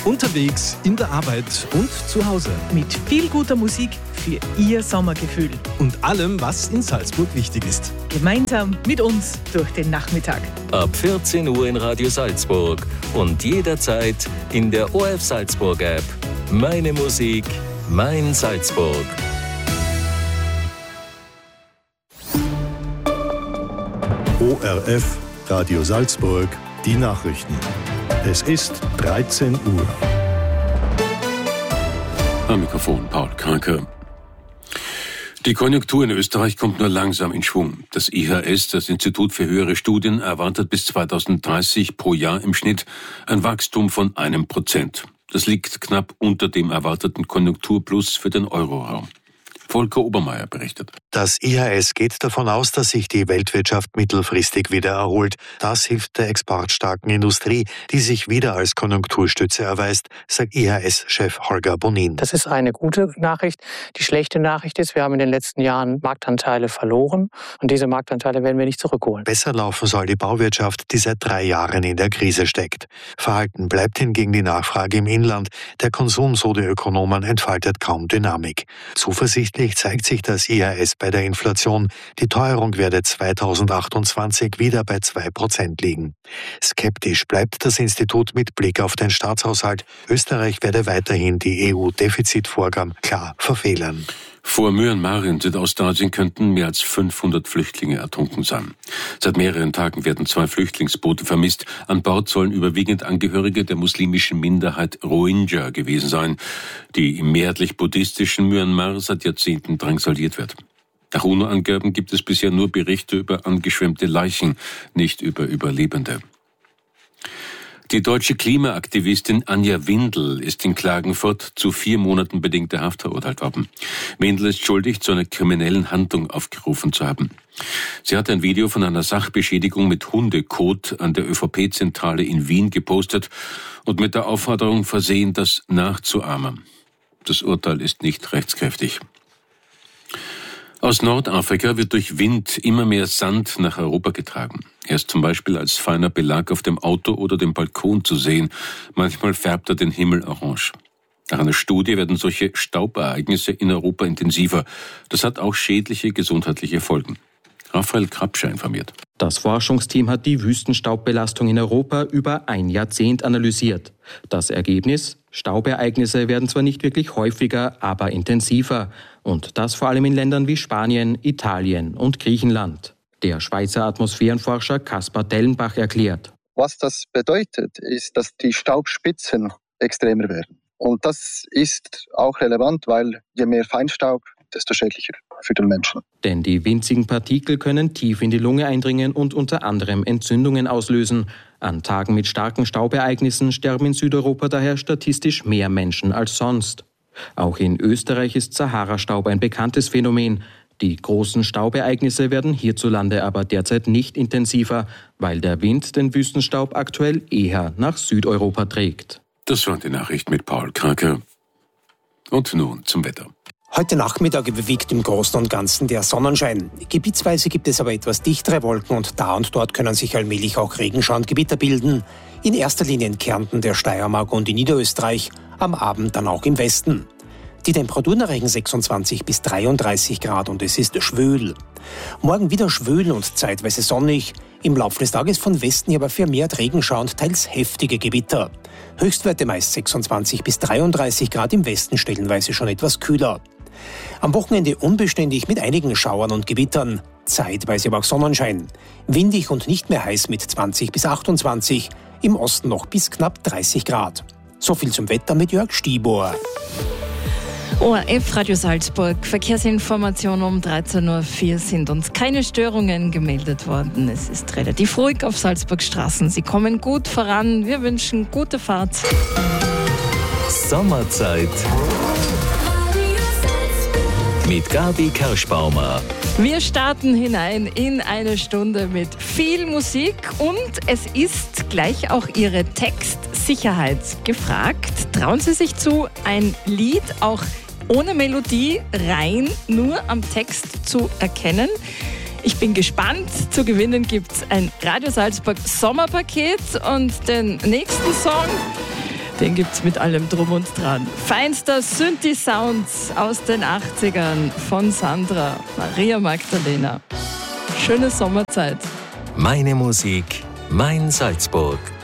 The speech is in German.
Unterwegs, in der Arbeit und zu Hause. Mit viel guter Musik für Ihr Sommergefühl. Und allem, was in Salzburg wichtig ist. Gemeinsam mit uns durch den Nachmittag. Ab 14 Uhr in Radio Salzburg und jederzeit in der ORF Salzburg App. Meine Musik, mein Salzburg. ORF Radio Salzburg, die Nachrichten. Es ist 13 Uhr. Am Mikrofon Paul Kranke. Die Konjunktur in Österreich kommt nur langsam in Schwung. Das IHS, das Institut für höhere Studien, erwartet bis 2030 pro Jahr im Schnitt ein Wachstum von 1%. Das liegt knapp unter dem erwarteten Konjunkturplus für den Euroraum. Volker Obermeier berichtet. Das IHS geht davon aus, dass sich die Weltwirtschaft mittelfristig wieder erholt. Das hilft der exportstarken Industrie, die sich wieder als Konjunkturstütze erweist, sagt IHS-Chef Holger Bonin. Das ist eine gute Nachricht. Die schlechte Nachricht ist, wir haben in den letzten Jahren Marktanteile verloren und diese Marktanteile werden wir nicht zurückholen. Besser laufen soll die Bauwirtschaft, die seit 3 Jahren in der Krise steckt. Verhalten bleibt hingegen die Nachfrage im Inland. Der Konsum, so die Ökonomen, entfaltet kaum Dynamik. Zuversichtlich zeigt sich das IHS bei der Inflation. Die Teuerung werde 2028 wieder bei 2% liegen. Skeptisch bleibt das Institut mit Blick auf den Staatshaushalt. Österreich werde weiterhin die EU-Defizitvorgaben klar verfehlen. Vor Myanmar in Südostasien könnten mehr als 500 Flüchtlinge ertrunken sein. Seit mehreren Tagen werden 2 Flüchtlingsboote vermisst. An Bord sollen überwiegend Angehörige der muslimischen Minderheit Rohingya gewesen sein, die im mehrheitlich-buddhistischen Myanmar seit Jahrzehnten drangsaliert wird. Nach UNO-Angaben gibt es bisher nur Berichte über angeschwemmte Leichen, nicht über Überlebende. Die deutsche Klimaaktivistin Anja Windel ist in Klagenfurt zu 4 Monaten bedingter Haft verurteilt worden. Windel ist schuldig, zu einer kriminellen Handlung aufgerufen zu haben. Sie hat ein Video von einer Sachbeschädigung mit Hundekot an der ÖVP-Zentrale in Wien gepostet und mit der Aufforderung versehen, das nachzuahmen. Das Urteil ist nicht rechtskräftig. Aus Nordafrika wird durch Wind immer mehr Sand nach Europa getragen. Er ist zum Beispiel als feiner Belag auf dem Auto oder dem Balkon zu sehen. Manchmal färbt er den Himmel orange. Nach einer Studie werden solche Staubereignisse in Europa intensiver. Das hat auch schädliche gesundheitliche Folgen. Raphael Krapscher informiert. Das Forschungsteam hat die Wüstenstaubbelastung in Europa über ein Jahrzehnt analysiert. Das Ergebnis? Staubereignisse werden zwar nicht wirklich häufiger, aber intensiver. Und das vor allem in Ländern wie Spanien, Italien und Griechenland. Der Schweizer Atmosphärenforscher Kaspar Dellenbach erklärt. Was das bedeutet, ist, dass die Staubspitzen extremer werden. Und das ist auch relevant, weil je mehr Feinstaub, desto schädlicher für den Menschen. Denn die winzigen Partikel können tief in die Lunge eindringen und unter anderem Entzündungen auslösen. An Tagen mit starken Staubereignissen sterben in Südeuropa daher statistisch mehr Menschen als sonst. Auch in Österreich ist Sahara-Staub ein bekanntes Phänomen. Die großen Staubereignisse werden hierzulande aber derzeit nicht intensiver, weil der Wind den Wüstenstaub aktuell eher nach Südeuropa trägt. Das waren die Nachrichten mit Paul Kranke. Und nun zum Wetter. Heute Nachmittag überwiegt im Großen und Ganzen der Sonnenschein. Gebietsweise gibt es aber etwas dichtere Wolken und dort können sich allmählich auch Regenschauengewitter bilden. In erster Linie in Kärnten, der Steiermark und in Niederösterreich, am Abend dann auch im Westen. Die Temperaturen erreichen 26 bis 33 Grad und es ist schwül. Morgen wieder schwül und zeitweise sonnig. Im Laufe des Tages von Westen aber vermehrt Regenschauer und teils heftige Gewitter. Höchstwerte meist 26 bis 33 Grad, im Westen stellenweise schon etwas kühler. Am Wochenende unbeständig mit einigen Schauern und Gewittern, zeitweise aber auch Sonnenschein. Windig und nicht mehr heiß mit 20 bis 28, im Osten noch bis knapp 30 Grad. So viel zum Wetter mit Jörg Stibor. ORF Radio Salzburg, Verkehrsinformation um 13.04 Uhr sind uns keine Störungen gemeldet worden. Es ist relativ ruhig auf Salzburg Straßen. Sie kommen gut voran. Wir wünschen gute Fahrt. Sommerzeit mit Gabi Kerschbaumer. Wir starten hinein in eine Stunde mit viel Musik und es ist gleich auch Ihre Textsicherheit gefragt. Trauen Sie sich zu, ein Lied auch ohne Melodie rein nur am Text zu erkennen? Ich bin gespannt. Zu gewinnen gibt es ein Radio Salzburg Sommerpaket und den nächsten Song, Den gibt's mit allem Drum und Dran. Feinster Synthi-Sounds aus den 80ern von Sandra, Maria Magdalena. Schöne Sommerzeit. Meine Musik, mein Salzburg.